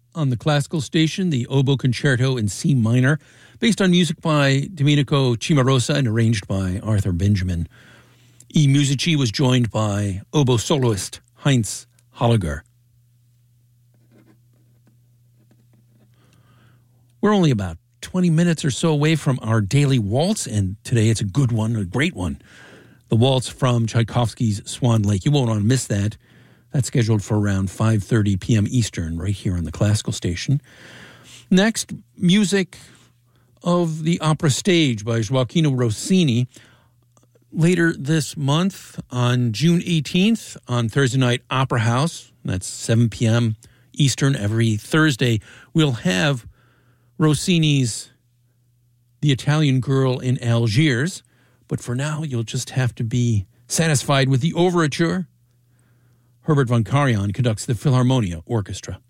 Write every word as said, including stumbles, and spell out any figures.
on the classical station, the Oboe Concerto in C minor, based on music by Domenico Cimarosa and arranged by Arthur Benjamin. E Musici was joined by oboe soloist Heinz Holliger. We're only about twenty minutes or so away from our daily waltz, and today it's a good one, a great one. The waltz from Tchaikovsky's Swan Lake. You won't want to miss that. That's scheduled for around five thirty p.m. Eastern, right here on the classical station. Next, music of the opera stage by Gioachino Rossini. Later this month, on June eighteenth, on Thursday Night Opera House, that's seven p.m. Eastern every Thursday, we'll have Rossini's The Italian Girl in Algiers. But for now, you'll just have to be satisfied with the overture. Herbert von Karajan conducts the Philharmonia Orchestra.